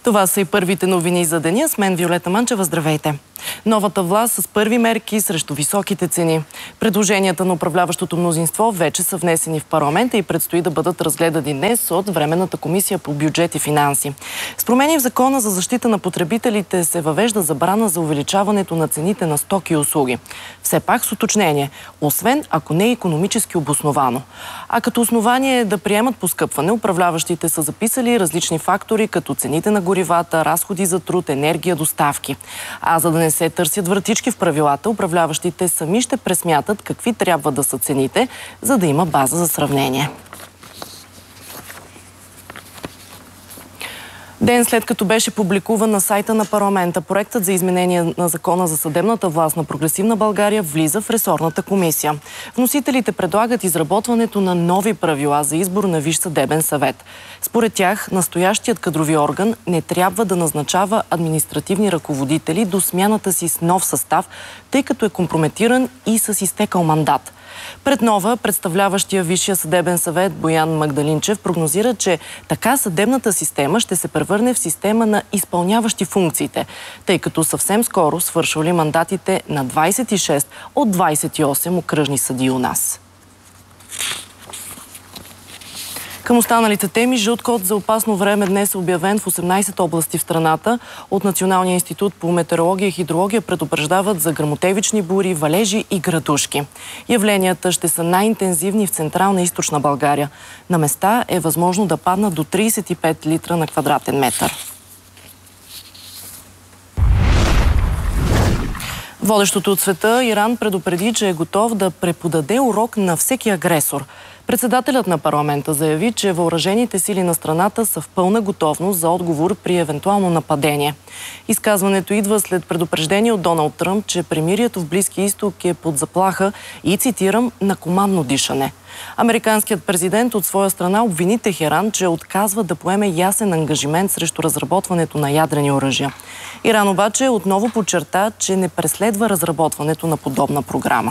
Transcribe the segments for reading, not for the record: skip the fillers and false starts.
Това са и първите новини за деня. С мен Виолета Манчева. Здравейте! Новата власт с първи мерки срещу високите цени. Предложенията на управляващото мнозинство вече са внесени в парламента и предстои да бъдат разгледани днес от Временната комисия по бюджет и финанси. С промени в Закона за защита на потребителите се въвежда забрана за увеличаването на цените на стоки и услуги. Все пак с уточнение, освен ако не е икономически обосновано. А като основание да приемат поскъпване, управляващите са записали различни фактори, като цените на горивата, разходи за труд, енергия, доставки. А за да не се търсят вратички в правилата, управляващите сами ще пресмятат какви трябва да са цените, за да има база за сравнение. Ден след като беше публикуван на сайта на парламента, проектът за изменение на Закона за съдебната власт на Прогресивна България влиза в ресорната комисия. Вносителите предлагат изработването на нови правила за избор на Висш съдебен съвет. Според тях, настоящият кадрови орган не трябва да назначава административни ръководители до смяната си с нов състав, тъй като е компрометиран и с изтекал мандат. Пред нова, представляващия Висшия съдебен съвет Боян Магдалинчев прогнозира, че така съдебната система ще се превърне в система на изпълняващи функциите, тъй като съвсем скоро свършвали мандатите на 26 от 28 окръжни съдии у нас. Към останалите теми, жълт код за опасно време днес е обявен в 18 области в страната. От Националния институт по метеорология и хидрология предупреждават за гръмотевични бури, валежи и градушки. Явленията ще са най-интензивни в Централна и Източна България. На места е възможно да паднат до 35 литра на квадратен метър. Водещото от света, Иран предупреди, че е готов да преподаде урок на всеки агресор. Председателят на парламента заяви, че въоръжените сили на страната са в пълна готовност за отговор при евентуално нападение. Изказването идва след предупреждение от Доналд Тръмп, че премирието в Близкия изток е под заплаха и, цитирам, на командно дишане. Американският президент от своя страна обвини Техеран, че отказва да поеме ясен ангажимент срещу разработването на ядрени оръжия. Иран обаче отново подчерта, че не преследва разработването на подобна програма.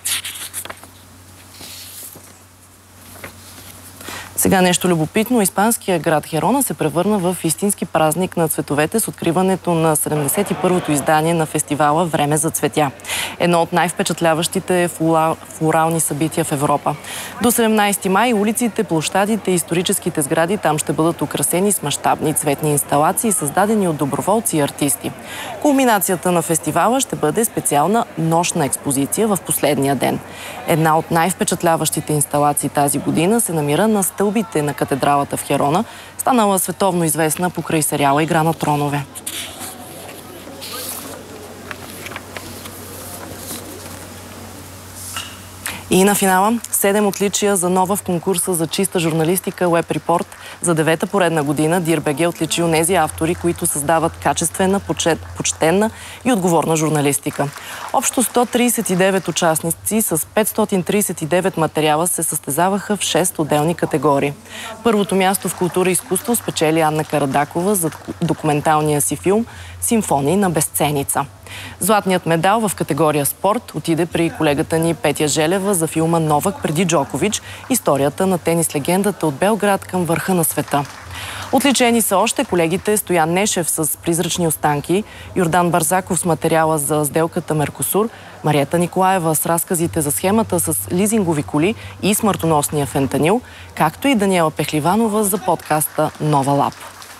Сега нещо любопитно. Испанския град Херона се превърна в истински празник на цветовете с откриването на 71-то издание на фестивала «Време за цветя». Едно от най-впечатляващите флорални събития в Европа. До 17 май улиците, площадите и историческите сгради там ще бъдат украсени с мащабни цветни инсталации, създадени от доброволци и артисти. Кулминацията на фестивала ще бъде специална нощна експозиция в последния ден. Една от най-впечатляващите инсталации тази година се намира на стълбите на катедралата в Херона, станала световно известна покрай сериала «Игра на тронове». И на финала 7 отличия за нова в конкурса за чиста журналистика Web Report. За 9-та поредна година Dir.bg отличи онези автори, които създават качествена, почтенна и отговорна журналистика. Общо 139 участници с 539 материала се състезаваха в 6 отделни категории. Първото място в култура и изкуство спечели Анна Карадакова за документалния си филм «Симфонии на безценица». Златният медал в категория спорт отиде при колегата ни Петя Желева за филма «Новак преди Джокович. Историята на тенис-легендата от Белград към върха на света». Отличени са още колегите Стоян Нешев с «Призрачни останки», Йордан Барзаков с материала за сделката Меркосур, Мариета Николаева с разказите за схемата с лизингови коли и смъртоносния фентанил, както и Даниела Пехливанова за подкаста «Нова лап».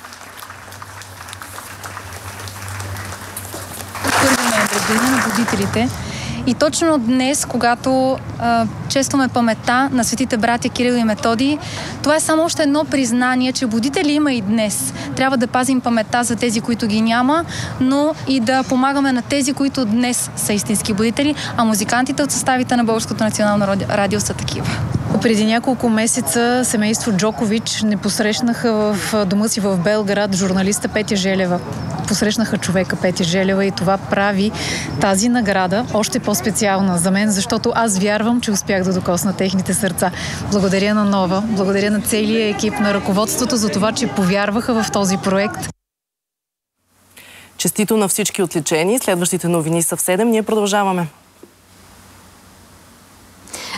Деня на будителите. И точно днес, когато честваме паметта на светите братя Кирил и Методий, това е само още едно признание, че будители има и днес. Трябва да пазим паметта за тези, които ги няма, но и да помагаме на тези, които днес са истински будители, а музикантите от съставите на Българското национално радио са такива. Преди няколко месеца семейство Джокович не посрещнаха в дома си в Белград журналиста Петя Желева. Посрещнаха човека Петя Желева и това прави тази награда още по-специална за мен, защото аз вярвам, че успях да докосна техните сърца. Благодаря на Нова, благодаря на целия екип на ръководството за това, че повярваха в този проект. Честито на всички отличени. Следващите новини са в 7. Ние продължаваме.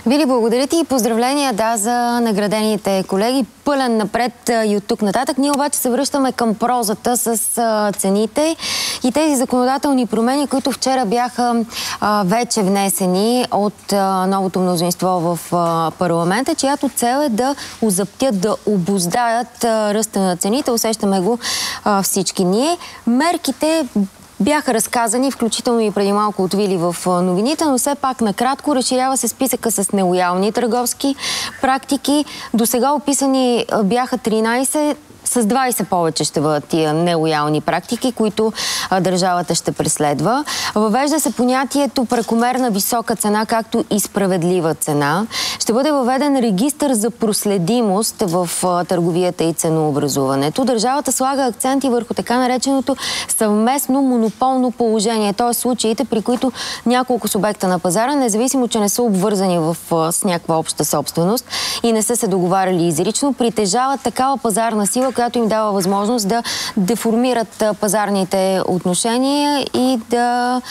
Вили, благодаря ти и поздравления за наградените колеги. Пълен напред и от тук нататък. Ние обаче се връщаме към прозата с цените и тези законодателни промени, които вчера бяха вече внесени от новото мнозинство в парламента, чиято цел е да озаптят, да обуздаят ръста на цените. Усещаме го всички ние. Мерките бяха разказани, включително и преди малко от Вили в новините, но все пак накратко разширява се списъка с нелоялни търговски практики. До сега описани бяха 13, с 20 повече ще бъдат тия нелоялни практики, които държавата ще преследва. Въвежда се понятието прекомерна висока цена, както и справедлива цена. Ще бъде въведен регистър за проследимост в търговията и ценообразуването. Държавата слага акценти върху така нареченото съвместно монополно положение, т.е. случаите, при които няколко субекта на пазара, независимо, че не са обвързани с някаква обща собственост и не са се договаряли изрично, притежават такава пазарна сила, която им дава възможност да деформират пазарните отношения и да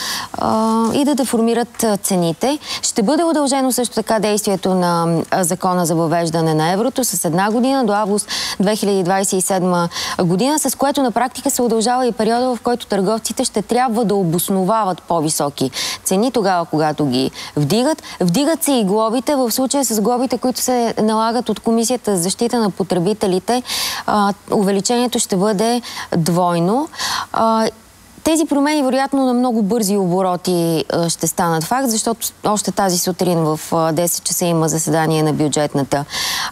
деформират цените. Ще бъде удължено също така действието на закона за въвеждане на еврото с 1 година до август 2027 година, с което на практика се удължава и периода, в който търговците ще трябва да обосновават по-високи цени тогава, когато ги вдигат. Вдигат се и глобите. В случая с глобите, които се налагат от Комисията за защита на потребителите, увеличението ще бъде двойно. Тези промени, вероятно, на много бързи обороти ще станат факт, защото още тази сутрин в 10 часа има заседание на бюджетната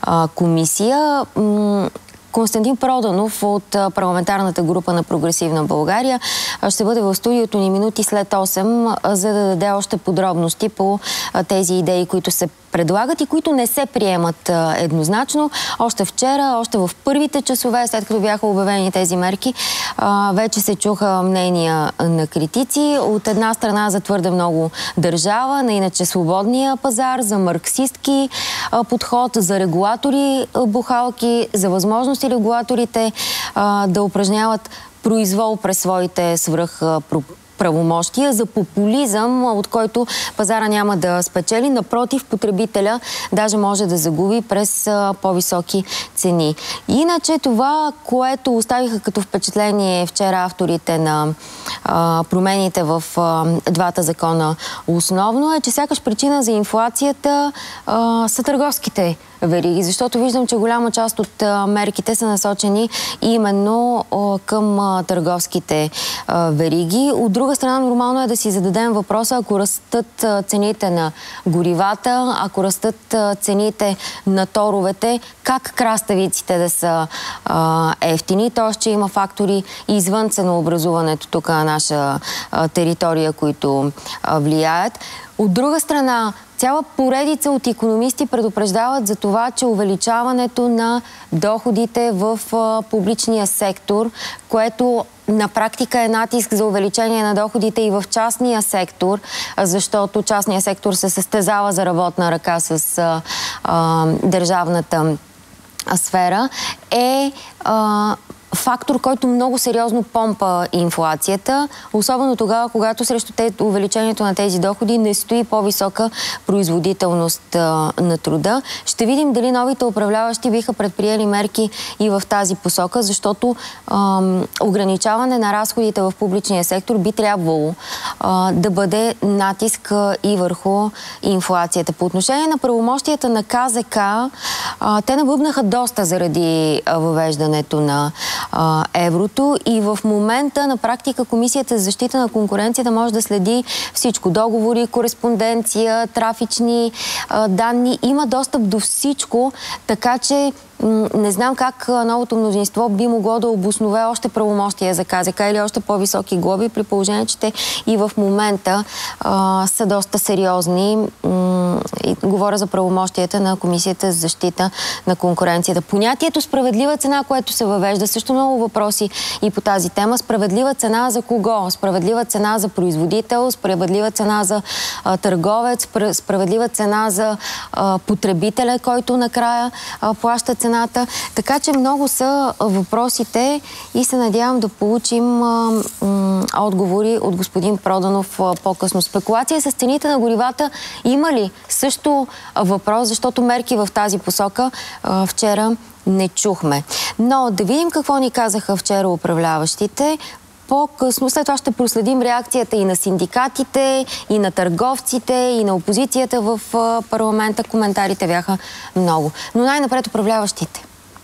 комисия. Константин Проданов от парламентарната група на Прогресивна България ще бъде в студиото ни минути след 8, за да даде още подробности по тези идеи, които се предлагат и които не се приемат еднозначно. Още вчера, още в първите часове, след като бяха обявени тези мерки, вече се чуха мнения на критици. От една страна за твърде много държава, на иначе свободния пазар, за марксистки подход, за регулатори бухалки, за възможности регулаторите да упражняват произвол през своите правомощия, за популизъм, от който пазара няма да спечели. Напротив, потребителя даже може да загуби през по-високи цени. Иначе това, което оставиха като впечатление вчера авторите на промените в двата закона основно е, че сякаш причина за инфлацията са търговските вериги, защото виждам, че голяма част от мерките са насочени именно към търговските вериги. От друга страна, нормално е да си зададем въпроса, ако растат цените на горивата, ако растат цените на торовете, как краставиците да са ефтини, т.е. че има фактори извън ценообразуването тук на наша територия, които влияят. От друга страна, цяла поредица от икономисти предупреждават за това, че увеличаването на доходите в публичния сектор, което на практика е натиск за увеличение на доходите и в частния сектор, защото частния сектор се състезава за работна ръка с държавната сфера, е фактор, който много сериозно помпа инфлацията, особено тогава, когато срещу увеличението на тези доходи не стои по-висока производителност на труда. Ще видим дали новите управляващи биха предприели мерки и в тази посока, защото ограничаване на разходите в публичния сектор би трябвало да бъде натиск и върху инфлацията. По отношение на правомощията на КЗК, те набъбнаха доста заради въвеждането на еврото и в момента на практика Комисията за защита на конкуренцията може да следи всичко. Договори, кореспонденция, трафични данни. Има достъп до всичко, така че не знам как новото мнозинство би могло да обоснове още правомощия за КЗК или още по-високи глоби, при положение, че те и в момента са доста сериозни. И говоря за правомощията на Комисията за защита на конкуренцията. Понятието справедлива цена, което се въвежда, също много въпроси и по тази тема. Справедлива цена за кого? Справедлива цена за производител, справедлива цена за търговец, справедлива цена за потребителя, който накрая плаща цената. Така че много са въпросите и се надявам да получим отговори от господин Проданов по-късно. Спекулация с цените на горивата има ли също въпрос, защото мерки в тази посока вчера не чухме. Но да видим какво ни казаха вчера управляващите. По-късно, след това ще проследим реакцията и на синдикатите, и на търговците, и на опозицията в парламента. Коментарите бяха много. Но най-напред управляващите.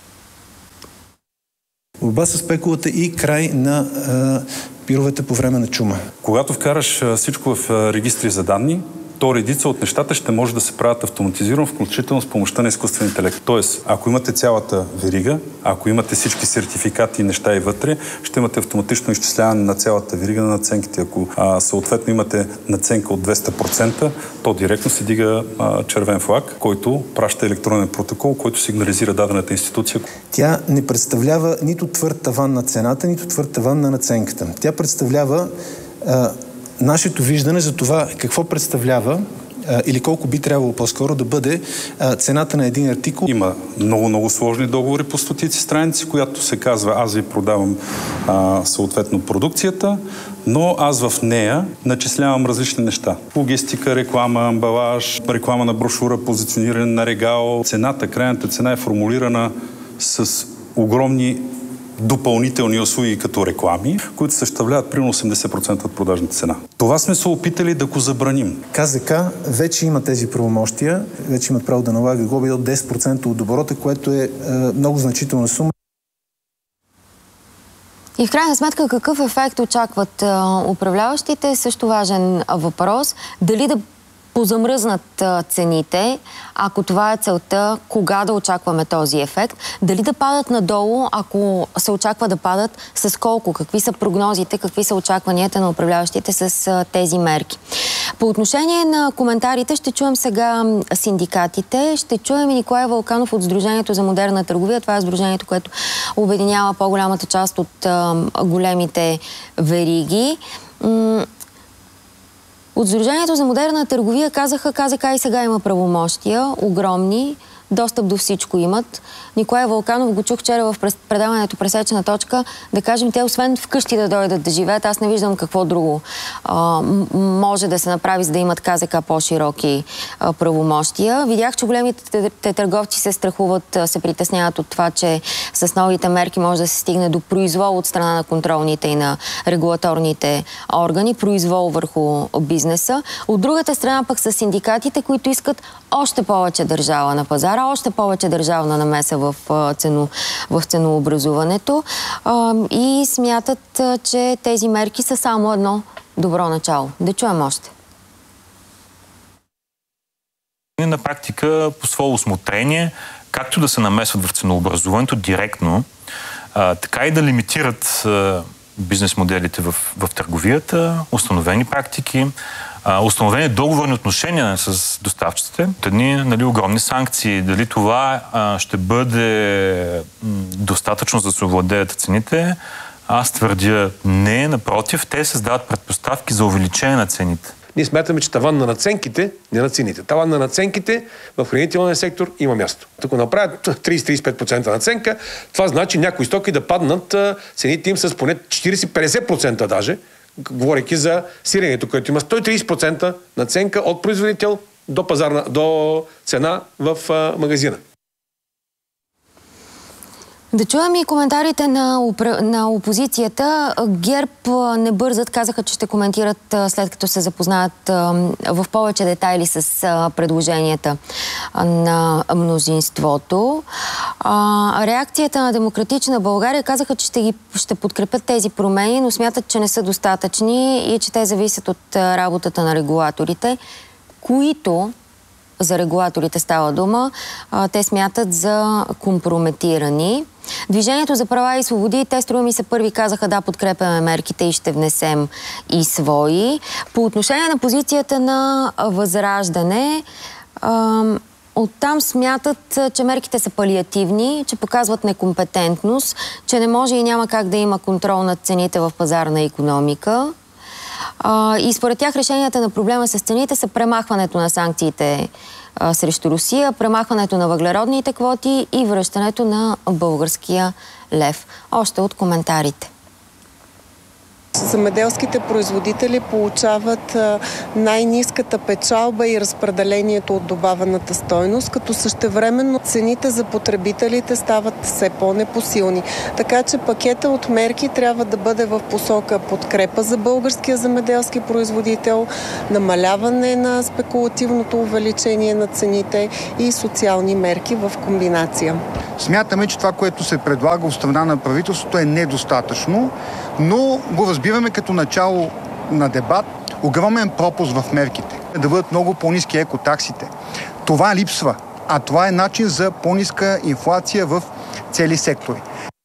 Борба с спекулата и край на пировете по време на чума. Когато вкараш всичко в регистри за данни, то редица от нещата ще може да се правят автоматизирано, включително с помощта на изкуствен интелект. Тоест, ако имате цялата верига, ако имате всички сертификати и неща и вътре, ще имате автоматично изчисляване на цялата верига на надценките. Ако съответно имате надценка от 200%, то директно се дига червен флаг, който праща електронен протокол, който сигнализира дадената институция. Тя не представлява нито твърд таван на цената, нито твърд таван на надценката. Тя представлява нашето виждане за това какво представлява или колко би трябвало по-скоро да бъде цената на един артикул. Има много сложни договори по стотици страници, която се казва: аз ви продавам съответно продукцията, но аз в нея начислявам различни неща. Логистика, реклама, амбалаж, реклама на брошура, позициониране на регал. Цената, крайната цена е формулирана с огромни допълнителни услуги като реклами, които съставляват примерно 80% от продажната цена. Това сме се опитали да го забраним. КЗК вече има тези правомощия, вече имат право да налага глоби от 10% от оборота, което е много значителна сума. И в крайна сметка какъв ефект очакват управляващите е също важен въпрос. Дали да позамръзнат цените, ако това е целта, кога да очакваме този ефект, дали да падат надолу, ако се очаква да падат, с колко, какви са прогнозите, какви са очакванията на управляващите с тези мерки. По отношение на коментарите ще чуем сега синдикатите, ще чуем и Николай Вълканов от Сдружението за модерна търговия. Това е сдружението, което обединява по-голямата част от големите вериги. От Сдружението за модерна търговия казаха, КЗК и сега има правомощия, огромни, достъп до всичко имат. Николай Вълканов го чух вчера в предаването "Пресечена точка", да кажем, те освен вкъщи да дойдат да живеят, аз не виждам какво друго може да се направи, за да имат КЗК по-широки правомощия. Видях, че големите търговци се страхуват, се притесняват от това, че с новите мерки може да се стигне до произвол от страна на контролните и на регулаторните органи, произвол върху бизнеса. От другата страна пък са синдикатите, които искат още повече държава на пазара, още повече държавна намеса в ценообразуването и смятат, че тези мерки са само едно добро начало. Да чуем още. На практика по свое усмотрение, както да се намесват в ценообразуването директно, така и да лимитират бизнес моделите в търговията, установени практики, установени договорни отношения с доставчиците, едни огромни санкции. Дали това ще бъде достатъчно за да се овладеят цените? Аз твърдя не, напротив, те създават предпоставки за увеличение на цените. Ние смятаме, че таван на надценките, не на цените. Таван на надценките в хранителния сектор има място. Ако направят 30-35% надценка, това значи някои стоки да паднат цените им с поне 40-50% даже, говорейки за сиренето, което има 130% надценка от производител до цена в магазина. Да чуем и коментарите на опозицията. ГЕРБ не бързат, казаха, че ще коментират след като се запознаят в повече детайли с предложенията на мнозинството. Реакцията на Демократична България казаха, че ще подкрепят тези промени, но смятат, че не са достатъчни и че те зависят от работата на регулаторите, които за регулаторите става дума, те смятат за компрометирани. Движението за права и свободи, те струва ми се първи казаха да, подкрепяме мерките и ще внесем и свои. По отношение на позицията на Възраждане, оттам смятат, че мерките са палиативни, че показват некомпетентност, че не може и няма как да има контрол над цените в пазарна икономика. И според тях решенията на проблема с цените са премахването на санкциите срещу Русия, премахването на въглеродните квоти и връщането на българския лев. Още от коментарите. Земеделските производители получават най-ниската печалба и разпределението от добавената стойност, като същевременно цените за потребителите стават все по-непосилни. Така че пакета от мерки трябва да бъде в посока подкрепа за българския земеделски производител, намаляване на спекулативното увеличение на цените и социални мерки в комбинация. Смятаме, че това, което се предлага от страна на правителството, е недостатъчно, но го разбираме като начало на дебат. Огромен пропуск в мерките. Да бъдат много по-ниски екотаксите. Това липсва, а това е начин за по-ниска инфлация в цели сектори.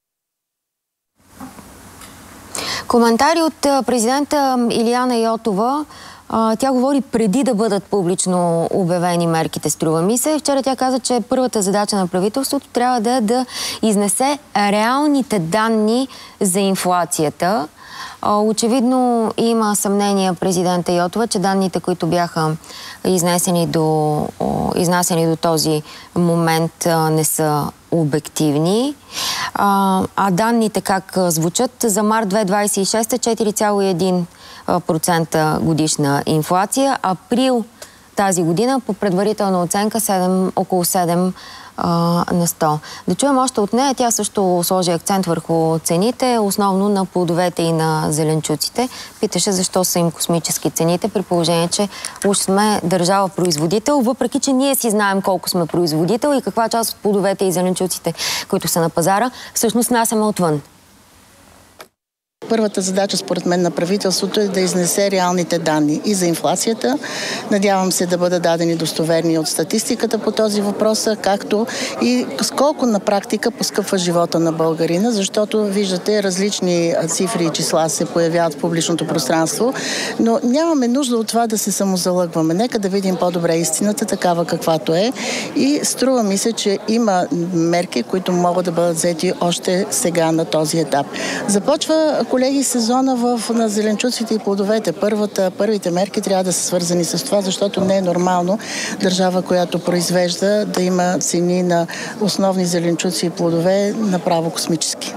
Коментари от президента Илияна Йотова. Тя говори преди да бъдат публично обявени мерките, струва ми се. Вчера тя каза, че първата задача на правителството трябва да е да изнесе реалните данни за инфлацията. Очевидно има съмнение президента Йотова, че данните, които бяха изнасени до този момент, не са обективни. А данните как звучат? За март 2026 4,1% годишна инфлация. Април тази година по предварителна оценка около 7 на 100. Да чуем още от нея. Тя също сложи акцент върху цените, основно на плодовете и на зеленчуците. Питаше защо са им космически цените, при положение, че уж сме държава-производител, въпреки че ние си знаем колко сме производител и каква част от плодовете и зеленчуците, които са на пазара, всъщност насаме отвън. Първата задача, според мен, на правителството е да изнесе реалните данни и за инфлацията. Надявам се да бъдат дадени достоверни от статистиката по този въпрос, както и сколко на практика поскъпва живота на българина, защото виждате различни цифри и числа се появяват в публичното пространство, но нямаме нужда от това да се самозалъгваме. Нека да видим по-добре истината, такава каквато е, и струва ми се, че има мерки, които могат да бъдат взети още сега на този етап. Започва, колеги, сезона на зеленчуците и плодовете. Първите мерки трябва да са свързани с това, защото не е нормално държава, която произвежда, да има цени на основни зеленчуци и плодове направо космически.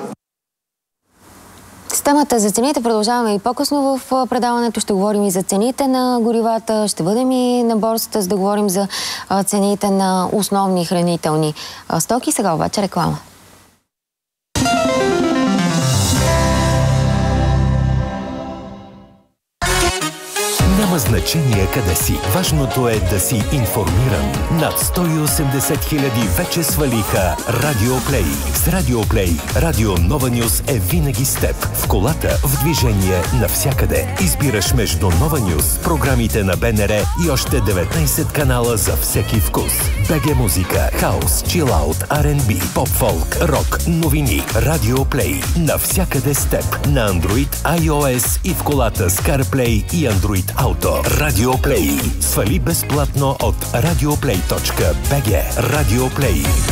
С темата за цените продължаваме и по-късно в предаването. Ще говорим и за цените на горивата, ще бъдем и на борсата, за да говорим за цените на основни хранителни стоки. Сега обаче реклама. Няма значение къде си. Важното е да си информиран. Над 180 хиляди вече свалиха Радио Плей. С Радио Плей Радио Нова Нюс е винаги с теб. В колата, в движение, навсякъде. Избираш между Нова Нюс, програмите на БНР и още 19 канала за всеки вкус. БГ музика, хаус, чилаут, R&B, поп-фолк, рок, новини. Радио Плей. Навсякъде с теб. На Android, iOS и в колата с CarPlay и Android Auto. Радио Плей. Свали безплатно от radioplay.bg. Радио Плей.